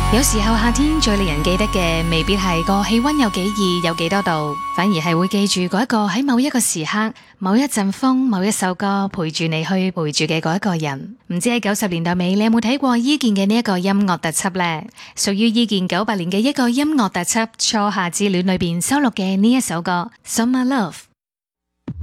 有時候夏天最令人記得嘅，未必係個氣溫有幾熱有幾多度，反而係會記住嗰一個喺某一個時刻、某一陣風、某一首歌陪住你去陪住嘅嗰一個人。唔知喺90年代尾，你有冇睇過伊健嘅呢一個音樂特輯呢？屬於伊健98年嘅一個音樂特輯《初夏之戀》裏邊收錄嘅呢一首歌《Summer Love》。